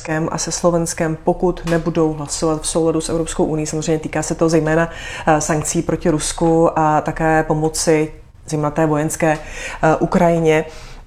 Německem a se Slovenskem, pokud nebudou hlasovat v souladu s Evropskou unií. Samozřejmě týká se to zejména sankcí proti Rusku a také pomoci, zejména té vojenské, Ukrajině.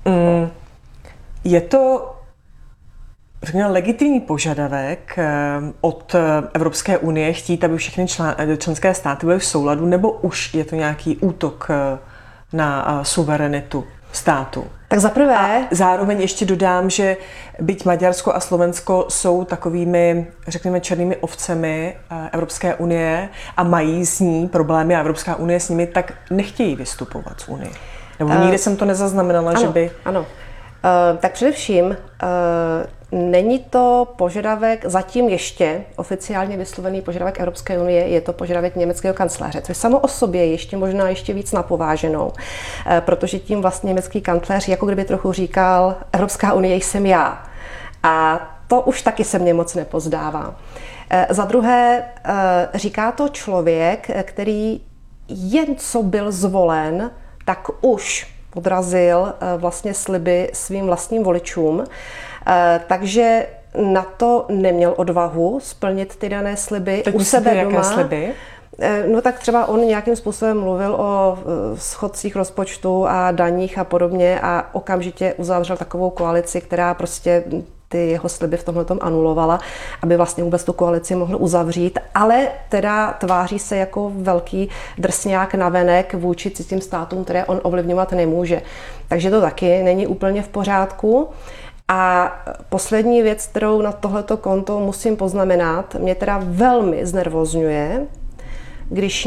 Je to, řekněme, legitimní požadavek od Evropské unie chtít, aby všechny členské státy byly v souladu, nebo už je to nějaký útok na suverenitu státu? Tak zaprvé... A zároveň ještě dodám, že byť Maďarsko a Slovensko jsou takovými, řekněme, černými ovcemi Evropské unie a mají s ní problémy a Evropská unie s nimi, tak nechtějí vystupovat z unie. Nebo nikdy jsem to nezaznamenala, ano, že by... Ano. Tak především není to požadavek, zatím ještě oficiálně vyslovený požadavek Evropské unie, je to požadavek německého kancléře, což samo o sobě ještě možná ještě víc napováženou, protože tím vlastně německý kancléř jako kdyby trochu říkal, Evropská unie jsem já. A to už taky se mně moc nepozdává. Za druhé, říká to člověk, který jen co byl zvolen, tak už odrazil vlastně sliby svým vlastním voličům, takže na to neměl odvahu splnit ty dané sliby teď u sebe doma. Jaké sliby? No tak třeba on nějakým způsobem mluvil o schodcích rozpočtu a daních a podobně a okamžitě uzavřel takovou koalici, která prostě ty jeho sliby v tomhletom anulovala, aby vlastně vůbec tu koalici mohl uzavřít, ale teda tváří se jako velký drsňák navenek vůči cizím státům, které on ovlivňovat nemůže. Takže to taky není úplně v pořádku. A poslední věc, kterou na tohleto konto musím poznamenat, mě teda velmi znervozňuje, když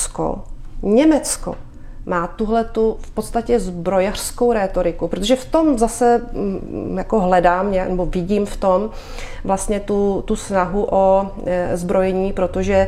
Německo má tuhletu v podstatě zbrojařskou rétoriku, protože v tom zase jako hledám, nebo vidím v tom vlastně tu snahu o zbrojení, protože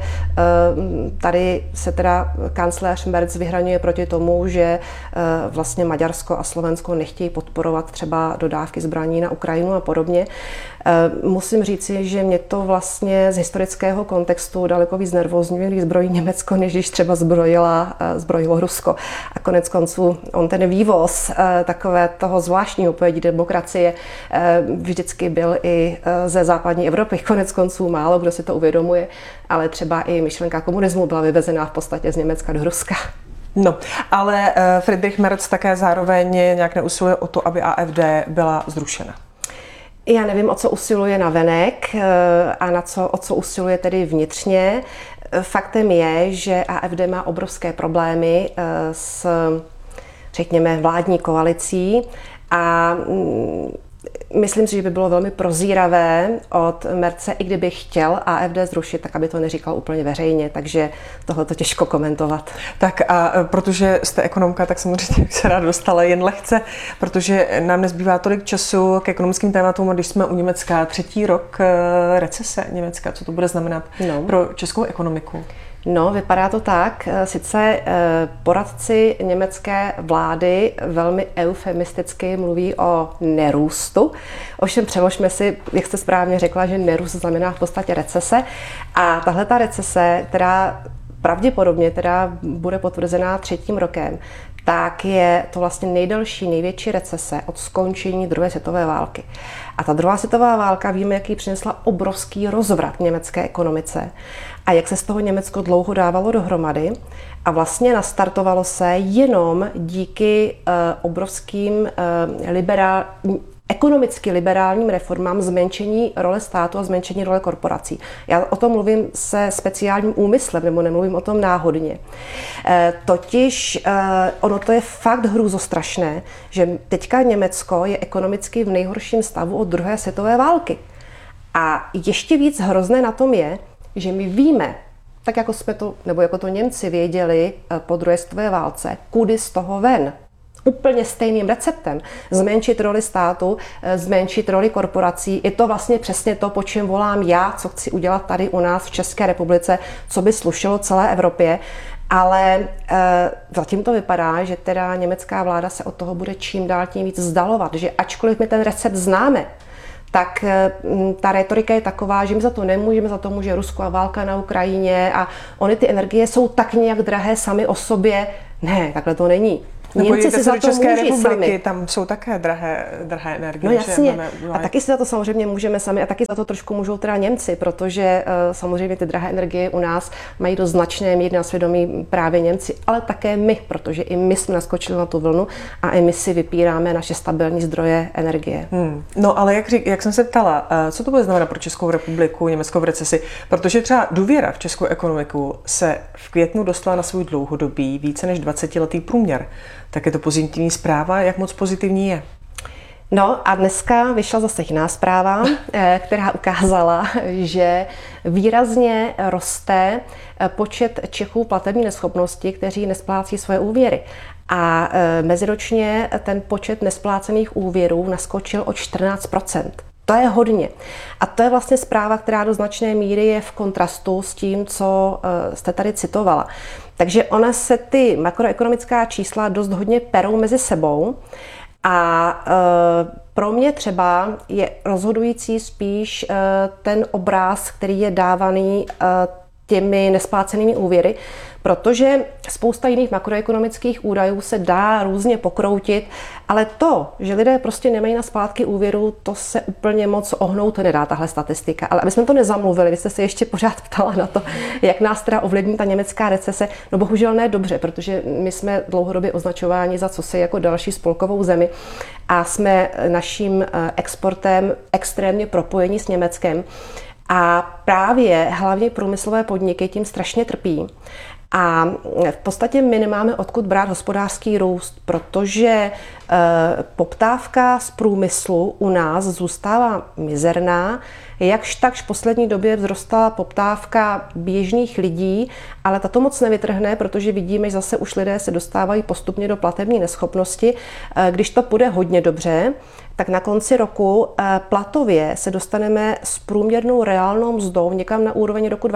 tady se teda kancléř Merz vyhraňuje proti tomu, že vlastně Maďarsko a Slovensko nechtějí podporovat třeba dodávky zbraní na Ukrajinu a podobně. Musím říci, že mě to vlastně z historického kontextu daleko víc nervózňuje, když zbrojí Německo, než když třeba zbrojilo Rusko. A konec konců on ten vývoz takové toho zvláštního pojetí demokracie vždycky byl i ze západní Evropy. Konec konců málo kdo si to uvědomuje, ale třeba i myšlenka komunismu byla vyvezená v podstatě z Německa do Ruska. No, ale Friedrich Merz také zároveň nějak neusiluje o to, aby AfD byla zrušena. Já nevím, o co usiluje navenek a o co usiluje tedy vnitřně. Faktem je, že AfD má obrovské problémy s, řekněme, vládní koalicí a myslím si, že by bylo velmi prozíravé od Merze, i kdyby chtěl AfD zrušit, tak aby to neříkal úplně veřejně, takže tohle to těžko komentovat. Tak a protože jste ekonomka, tak samozřejmě bych se rád dostala jen lehce, protože nám nezbývá tolik času k ekonomickým tématům, a když jsme u Německa, 3. rok recese Německa, co to bude znamenat pro českou ekonomiku? No, vypadá to tak. Sice poradci německé vlády velmi eufemisticky mluví o nerůstu. Ovšem přeložme si, jak jste správně řekla, že nerůst znamená v podstatě recese. A tahle ta recese, která pravděpodobně teda bude potvrzená 3. rokem, tak je to vlastně největší recese od skončení druhé světové války. A ta druhá světová válka, víme, jaký přinesla obrovský rozvrat německé ekonomice a jak se z toho Německo dlouho dávalo dohromady. A vlastně nastartovalo se jenom díky obrovským ekonomicky liberálním reformám zmenšení role státu a zmenšení role korporací. Já o tom mluvím se speciálním úmyslem, nebo nemluvím o tom náhodně. Totiž ono to je fakt hrůzostrašné, že teďka Německo je ekonomicky v nejhorším stavu od druhé světové války. A ještě víc hrozné na tom je, že my víme, tak jako jsme to, nebo jako to Němci věděli po druhé světové válce, kudy z toho ven. Úplně stejným receptem. Zmenšit roli státu, zmenšit roli korporací. Je to vlastně přesně to, po čem volám já, co chci udělat tady u nás v České republice, co by slušelo celé Evropě. Ale zatím to vypadá, že teda německá vláda se od toho bude čím dál tím víc vzdalovat. Že ačkoliv my ten recept známe, tak ta retorika je taková, že my za to nemůžeme, za to může Rusko a válka na Ukrajině a ony ty energie jsou tak nějak drahé sami o sobě. Ne, takhle to není. Němci si za to České republiky, sami. Tam jsou také drahé energie. No jasně. A taky si za to samozřejmě můžeme sami a taky za to trošku můžou teda Němci, protože samozřejmě ty drahé energie u nás mají do značné míry na svědomí právě Němci, ale také my, protože i my jsme naskočili na tu vlnu a i my si vypíráme naše stabilní zdroje energie. No ale jak jsem se ptala, co to bude znamenat pro Českou republiku, Německo v recesi? Protože třeba důvěra v českou ekonomiku se v květnu dostala na svůj dlouhodobý více než 20letý průměr. Tak je to pozitivní zpráva, jak moc pozitivní je? No a dneska vyšla zase jiná zpráva, která ukázala, že výrazně roste počet Čechů platební neschopnosti, kteří nesplácí svoje úvěry. A meziročně ten počet nesplácených úvěrů naskočil o 14%. To je hodně. A to je vlastně zpráva, která do značné míry je v kontrastu s tím, co jste tady citovala. Takže ona se ty makroekonomická čísla dost hodně perou mezi sebou a pro mě třeba je rozhodující spíš ten obráz, který je dávaný těmi nesplácenými úvěry, protože spousta jiných makroekonomických údajů se dá různě pokroutit, ale to, že lidé prostě nemají na splátky úvěru, to se úplně moc ohnout nedá, tahle statistika. Ale aby jsme to nezamluvili, vy jste se ještě pořád ptala na to, jak nás teda ovlivní ta německá recese. No bohužel ne dobře, protože my jsme dlouhodobě označováni za cosi jako další spolkovou zemi a jsme naším exportem extrémně propojení s Německem. A právě hlavně průmyslové podniky tím strašně trpí. A v podstatě my nemáme odkud brát hospodářský růst, protože poptávka z průmyslu u nás zůstává mizerná. Jakž takž v poslední době vzrostla poptávka běžných lidí, ale tato moc nevytrhne, protože vidíme, že zase už lidé se dostávají postupně do platební neschopnosti. Když to půjde hodně dobře, tak na konci roku platově se dostaneme s průměrnou reálnou mzdou někam na úroveň roku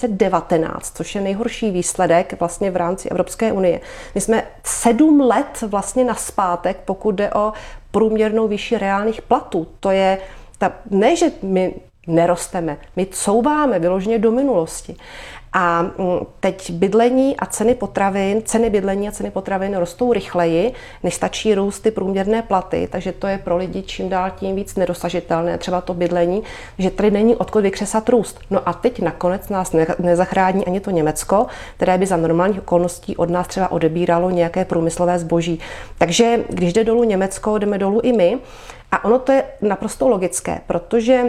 2019, což je nejhorší výsledek vlastně v rámci Evropské unie. My jsme 7 let vlastně nazpátek, pokud jde o průměrnou výši reálných platů. To je ne, že my nerosteme, my couváme vyloženě do minulosti. A teď bydlení a ceny bydlení a ceny potravin rostou rychleji, než stačí růst ty průměrné platy, takže to je pro lidi čím dál tím víc nedosažitelné, třeba to bydlení, že tady není odkud vykřesat růst. No a teď nakonec nás nezachrání ani to Německo, které by za normálních okolností od nás třeba odebíralo nějaké průmyslové zboží. Takže když jde dolů Německo, jdeme dolů i my. A ono to je naprosto logické, protože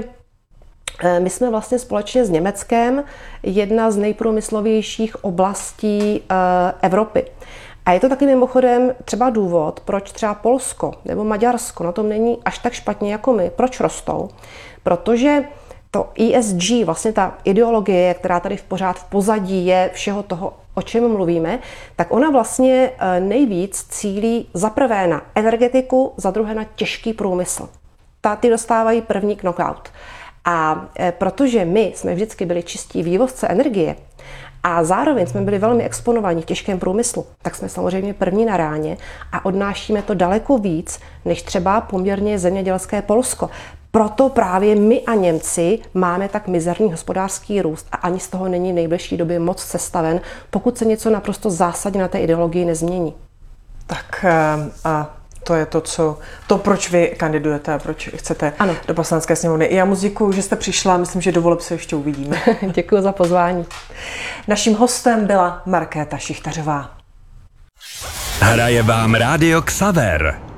my jsme vlastně společně s Německem jedna z nejprůmyslovějších oblastí Evropy. A je to taky mimochodem třeba důvod, proč třeba Polsko nebo Maďarsko na tom není až tak špatně jako my. Proč rostou? Protože to ESG, vlastně ta ideologie, která tady pořád v pozadí je všeho toho, o čem mluvíme, tak ona vlastně nejvíc cílí za prvé na energetiku, za druhé na těžký průmysl. Ty dostávají první knockout. A protože my jsme vždycky byli čistí vývozce energie a zároveň jsme byli velmi exponovaní v těžkém průmyslu, tak jsme samozřejmě první na ráně a odnášíme to daleko víc, než třeba poměrně zemědělské Polsko. Proto právě my a Němci máme tak mizerný hospodářský růst a ani z toho není v nejbližší době moc sestaven, pokud se něco naprosto zásadně na té ideologii nezmění. Tak a to je to, proč vy kandidujete, proč chcete do Poslanecké sněmovny. Já moc děkuju, že jste přišla, myslím, že do voleb se ještě uvidíme. Děkuji za pozvání. Naším hostem byla Markéta Šichtařová. Hraje vám Rádio Xaver.